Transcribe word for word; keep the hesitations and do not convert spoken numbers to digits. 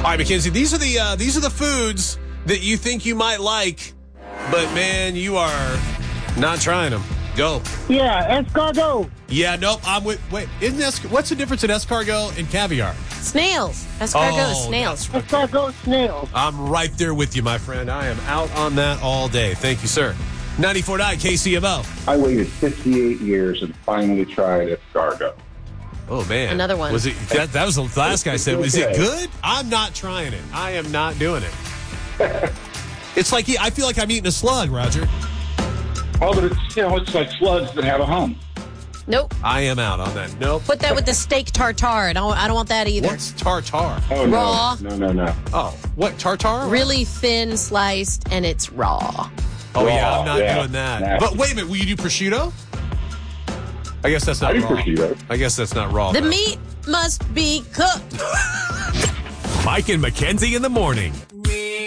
right, Mackenzie, these are the uh, these are the foods that you think you might like, but man, you are not trying them. Go. Yeah, escargot. Yeah, nope. I'm with. Wait, isn't this, what's the difference in escargot and caviar? Snails. Escargot is Oh, snails. that's right. Escargot snails. I'm right there with you, my friend. I am out on that all day. Thank you, sir. ninety-four point nine K C M O. I waited fifty-eight years and finally tried escargot. Oh, man. Another one. Was it that, that was the last guy said. Was it Okay. good? I'm not trying it. I am not doing it. It's like, I feel like I'm eating a slug, Roger. Oh, but it's, you know, it's like slugs that have a home. Nope. I am out on that. Nope. Put that with the steak tartare. I don't, I don't want that either. What's tartar? Oh, Raw. no. No, no, no. Oh, what, tartar? Really thin sliced, and it's raw. Oh, yeah, Raw, I'm not yeah. doing that. Nasty. But wait a minute, will you do prosciutto? I guess that's not I do raw. prosciutto. I guess that's not raw. The though. meat must be cooked. Mike and Mackenzie in the morning.